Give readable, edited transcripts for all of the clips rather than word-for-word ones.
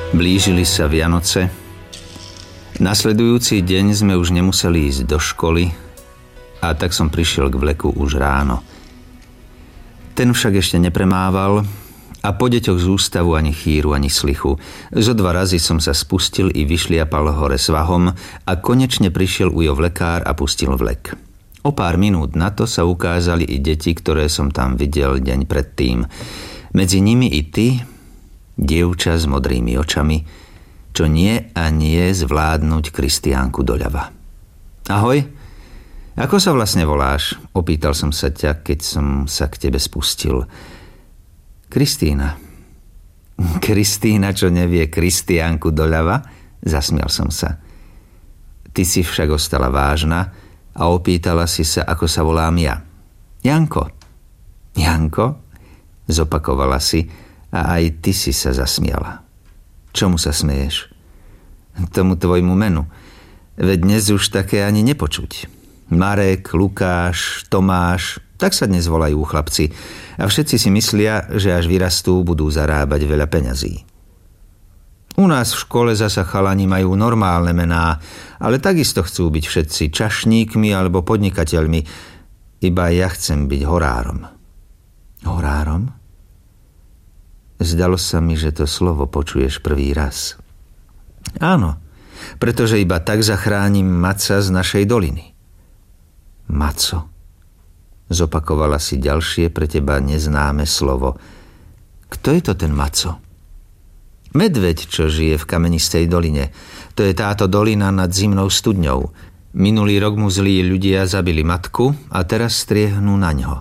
Blížili sa Vianoce. Nasledujúci deň sme už nemuseli ísť do školy a tak som prišiel k vleku už ráno. Ten však ešte nepremával a po deťoch z ústavu ani chýru, ani slichu. Zo 2 razy som sa spustil i vyšliapal hore svahom a konečne prišiel ujo vlekár a pustil vlek. O pár minút na to sa ukázali i deti, ktoré som tam videl deň predtým. Medzi nimi i ty, dievča s modrými očami, čo nie a nie zvládnuť Kristiánku doľava. Ahoj, ako sa vlastne voláš? Opýtal som sa ťa, keď som sa k tebe spustil. Kristína. Kristína, čo nevie Kristiánku doľava? Zasmial som sa. Ty si však ostala vážna a opýtala si sa, ako sa volám ja. Janko. Janko? Zopakovala si a aj ty si sa zasmiala. Čomu sa smeješ? Tomu tvojmu menu. Veď dnes už také ani nepočuť. Marek, Lukáš, Tomáš, tak sa dnes volajú chlapci. A všetci si myslia, že až vyrastú, budú zarábať veľa peňazí. U nás v škole zasa chalani majú normálne mená, ale takisto chcú byť všetci čašníkmi alebo podnikateľmi. Iba ja chcem byť horárom. Horárom? Zdalo sa mi, že to slovo počuješ prvý raz. Áno, pretože iba tak zachránim Maca z našej doliny. Maco. Zopakovala si ďalšie pre teba neznáme slovo. Kto je to ten Maco? Medveď, čo žije v Kamenistej doline. To je táto dolina nad zimnou studňou. Minulý rok mu zlí ľudia zabili matku a teraz striehnú na ňo.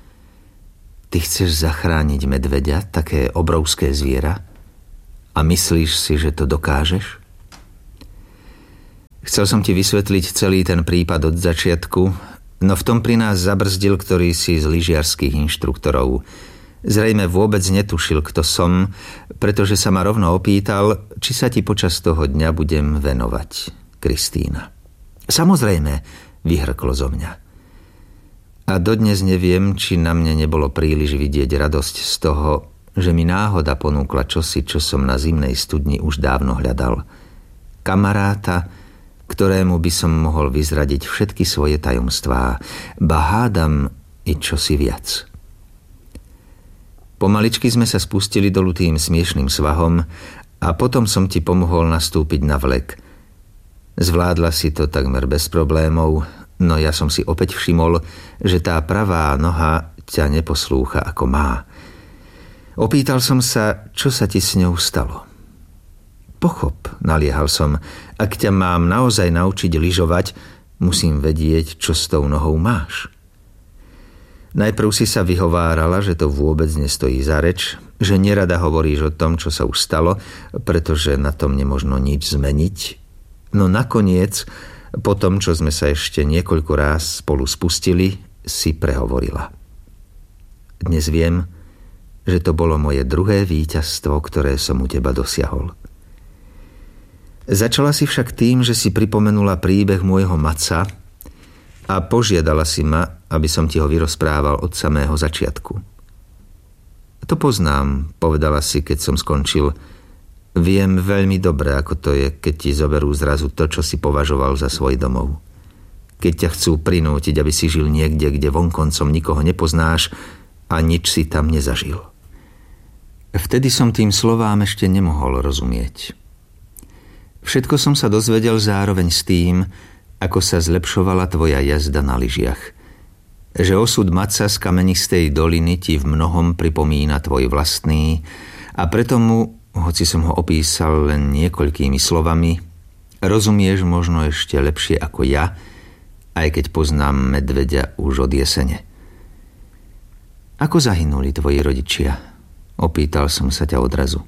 Ty chceš zachrániť medveďa, také obrovské zviera? A myslíš si, že to dokážeš? Chcel som ti vysvetliť celý ten prípad od začiatku, no v tom pri nás zabrzdil ktorý si z lyžiarskych inštruktorov. Zrejme vôbec netušil, kto som, pretože sa ma rovno opýtal, či sa ti počas toho dňa budem venovať. Kristína. Samozrejme, vyhrklo zo mňa. A dodnes neviem, či na mne nebolo príliš vidieť radosť z toho, že mi náhoda ponúkla čosi, čo som na zimnej studni už dávno hľadal. Kamaráta, ktorému by som mohol vyzradiť všetky svoje tajomstvá, ba hádam i čosi viac. Pomaličky sme sa spustili dolu tým smiešným svahom a potom som ti pomohol nastúpiť na vlek. Zvládla si to takmer bez problémov, no ja som si opäť všimol, že tá pravá noha ťa neposlúcha ako má. Opýtal som sa, čo sa ti s ňou stalo. Pochop, naliehal som, ak ťa mám naozaj naučiť lyžovať, musím vedieť, čo s tou nohou máš. Najprv si sa vyhovárala, že to vôbec nestojí za reč, že nerada hovoríš o tom, čo sa už stalo, pretože na tom nemožno nič zmeniť. No nakoniec, po tom, čo sme sa ešte niekoľko ráz spolu spustili, si prehovorila. Dnes viem, že to bolo moje druhé víťazstvo, ktoré som u teba dosiahol. Začala si však tým, že si pripomenula príbeh môjho Maca a požiadala si ma, aby som ti ho vyrozprával od samého začiatku. To poznám, povedala si, keď som skončil. Viem veľmi dobre, ako to je, keď ti zoberú zrazu to, čo si považoval za svoj domov. Keď ťa chcú prinútiť, aby si žil niekde, kde vonkoncom nikoho nepoznáš a nič si tam nezažil. Vtedy som tým slovám ešte nemohol rozumieť. Všetko som sa dozvedel zároveň s tým, ako sa zlepšovala tvoja jazda na lyžiach. Že osud Maca z Kamenistej doliny ti v mnohom pripomína tvoj vlastný a preto mu, hoci som ho opísal len niekoľkými slovami, rozumieš možno ešte lepšie ako ja, aj keď poznám medveďa už od jesene. Ako zahynuli tvoji rodičia? Opýtal som sa ťa odrazu.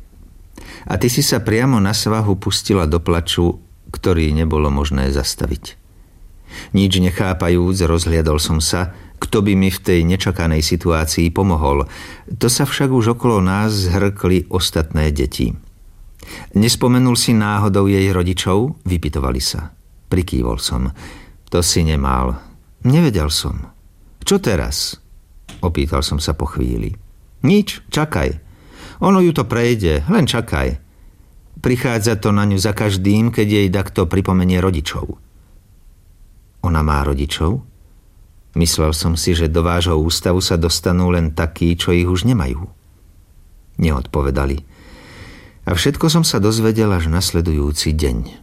A ty si sa priamo na svahu pustila do plaču, ktorý nebolo možné zastaviť. Nič nechápajúc, rozhliadol som sa, kto by mi v tej nečakanej situácii pomohol. To sa však už okolo nás zhrkli ostatné deti. Nespomenul si náhodou jej rodičov? Vypytovali sa. Prikývol som. To si nemal. Nevedel som. Čo teraz? Opýtal som sa po chvíli. Nič, čakaj. Ono ju to prejde, len čakaj. Prichádza to na ňu za každým, keď jej takto pripomenie rodičov. Ona má rodičov? Myslel som si, že do vášho ústavu sa dostanú len takí, čo ich už nemajú. Neodpovedali. A všetko som sa dozvedel až nasledujúci deň.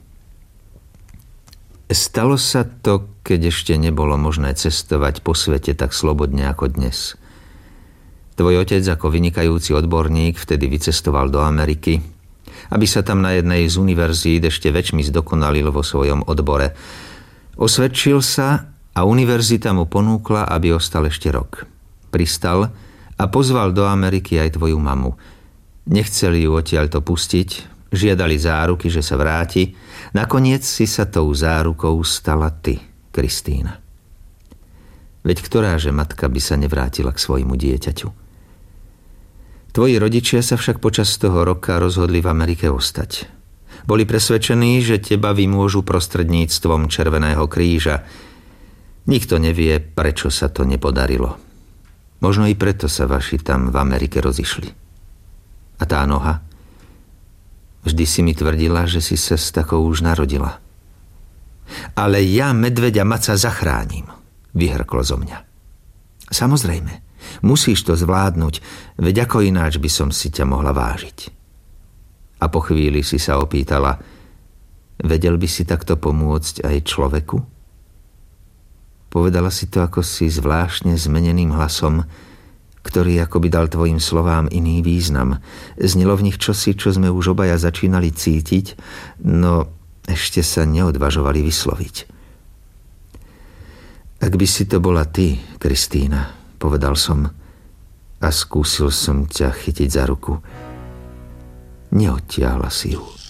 Stalo sa to, keď ešte nebolo možné cestovať po svete tak slobodne ako dnes. Tvoj otec ako vynikajúci odborník vtedy vycestoval do Ameriky, aby sa tam na jednej z univerzít ešte väčšmi zdokonalil vo svojom odbore. Osvedčil sa a univerzita mu ponúkla, aby ostal ešte rok. Pristal a pozval do Ameriky aj tvoju mamu. Nechceli ju odtiaľto pustiť, žiadali záruky, že sa vráti. Nakoniec si sa tou zárukou stala ty, Kristína. Veď ktoráže matka by sa nevrátila k svojmu dieťaťu? Tvoji rodičia sa však počas toho roka rozhodli v Amerike ostať. Boli presvedčení, že teba vymôžu prostredníctvom Červeného kríža. Nikto nevie, prečo sa to nepodarilo. Možno i preto sa vaši tam v Amerike rozišli. A tá noha? Vždy si mi tvrdila, že si sa s takou už narodila. Ale ja medveďa maca zachránim, vyhrklo zo mňa. Samozrejme, musíš to zvládnuť, veď ako ináč by som si ťa mohla vážiť. A po chvíli si sa opýtala, vedel by si takto pomôcť aj človeku? Povedala si to ako si zvláštne zmeneným hlasom, ktorý akoby dal tvojim slovám iný význam. Znelo v nich čosi, čo sme už obaja začínali cítiť, no ešte sa neodvažovali vysloviť. Ak by si to bola ty, Kristína, povedal som a skúsil som ťa chytiť za ruku. Neodtiahla si ju.